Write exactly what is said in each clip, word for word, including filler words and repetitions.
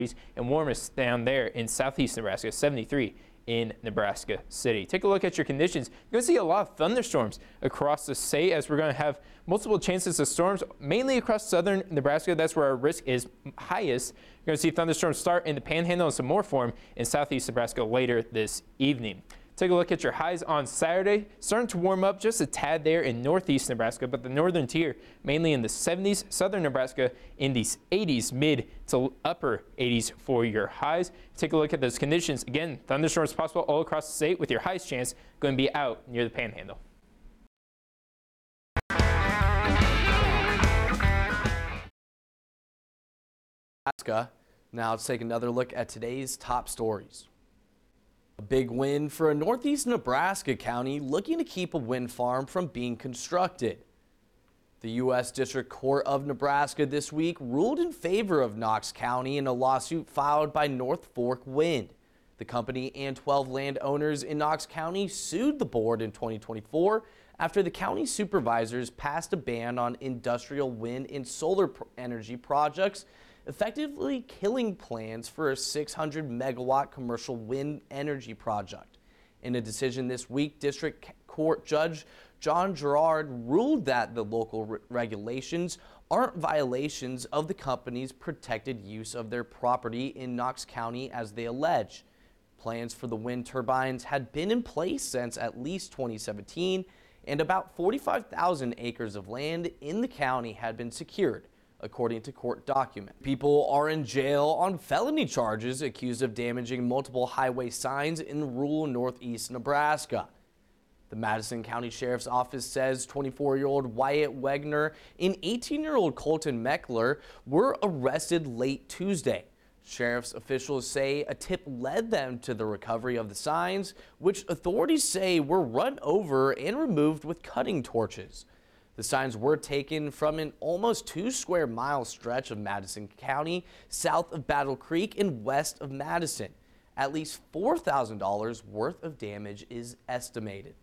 and warmest down there in southeast Nebraska, seventy-three in Nebraska City. Take a look at your conditions. You're going to see a lot of thunderstorms across the state as we're going to have multiple chances of storms, mainly across southern Nebraska. That's where our risk is highest. You're going to see thunderstorms start in the Panhandle and some more form in southeast Nebraska later this evening. Take a look at your highs on Saturday. Starting to warm up just a tad there in northeast Nebraska, but the northern tier mainly in the seventies, southern Nebraska in the eighties, mid to upper eighties for your highs. Take a look at those conditions. Again, thunderstorms possible all across the state with your highest chance going to be out near the Panhandle. Now let's take another look at today's top stories. A big win for a northeast Nebraska county looking to keep a wind farm from being constructed. The U S District Court of Nebraska this week ruled in favor of Knox County in a lawsuit filed by North Fork Wind. The company and twelve landowners in Knox County sued the board in twenty twenty-four after the county supervisors passed a ban on industrial wind and solar energy projects, effectively killing plans for a six hundred megawatt commercial wind energy project. In a decision this week, District Court Judge John Gerard ruled that the local re regulations aren't violations of the company's protected use of their property in Knox County as they allege. Plans for the wind turbines had been in place since at least twenty seventeen, and about forty-five thousand acres of land in the county had been secured, according to court documents. People are in jail on felony charges accused of damaging multiple highway signs in rural northeast Nebraska. The Madison County Sheriff's Office says twenty-four-year-old Wyatt Wegner and eighteen-year-old Colton Meckler were arrested late Tuesday. Sheriff's officials say a tip led them to the recovery of the signs, which authorities say were run over and removed with cutting torches. The signs were taken from an almost two square mile stretch of Madison County, south of Battle Creek and west of Madison. At least four thousand dollars worth of damage is estimated.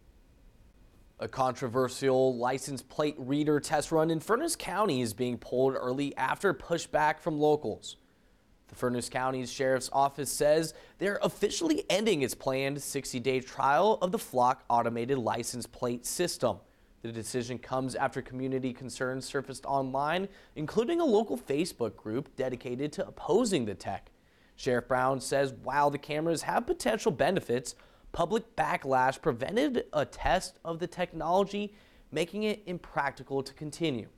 A controversial license plate reader test run in Furness County is being pulled early after pushback from locals. The Furness County's Sheriff's Office says they're officially ending its planned sixty day trial of the Flock automated license plate system. The decision comes after community concerns surfaced online, including a local Facebook group dedicated to opposing the tech. Sheriff Brown says while the cameras have potential benefits, public backlash prevented a test of the technology, making it impractical to continue.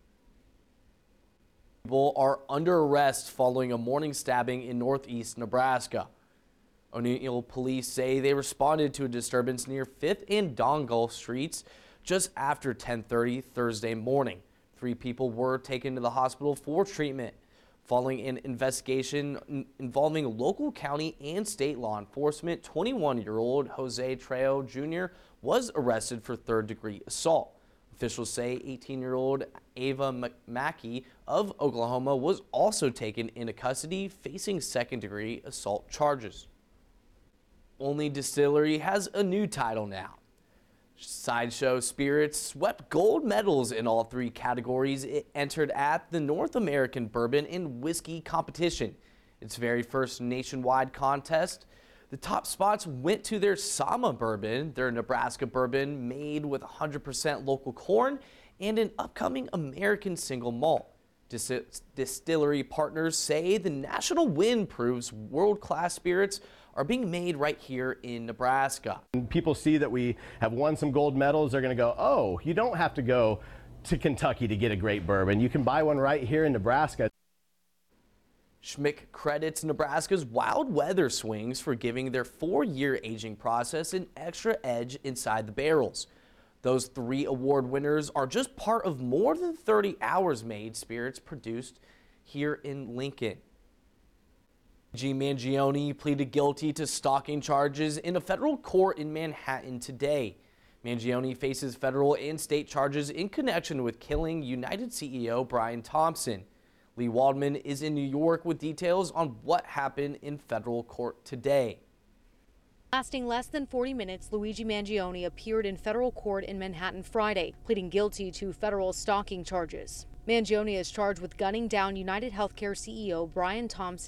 People are under arrest following a morning stabbing in northeast Nebraska. O'Neill police say they responded to a disturbance near fifth and Dongle Streets just after ten thirty Thursday morning. Three people were taken to the hospital for treatment. Following an investigation involving local, county, and state law enforcement, twenty-one-year-old Jose Trejo Junior was arrested for third-degree assault. Officials say eighteen-year-old Ava Mackey of Oklahoma was also taken into custody, facing second-degree assault charges. Only Distillery has a new title now. Sideshow Spirits swept gold medals in all three categories it entered at the North American Bourbon and Whiskey Competition, its very first nationwide contest. The top spots went to their Sama Bourbon, their Nebraska bourbon made with one hundred percent local corn, and an upcoming American single malt. Dis distillery partners say the national win proves world-class spirits are being made right here in Nebraska. When people see that we have won some gold medals, they're going to go, oh, you don't have to go to Kentucky to get a great bourbon. You can buy one right here in Nebraska. Schmick credits Nebraska's wild weather swings for giving their four-year aging process an extra edge inside the barrels. Those three award winners are just part of more than thirty hours made spirits produced here in Lincoln. Luigi Mangione pleaded guilty to stalking charges in a federal court in Manhattan today. Mangione faces federal and state charges in connection with killing United C E O Brian Thompson. Lee Waldman is in New York with details on what happened in federal court today. Lasting less than forty minutes, Luigi Mangione appeared in federal court in Manhattan Friday, pleading guilty to federal stalking charges. Mangione is charged with gunning down United Healthcare C E O Brian Thompson.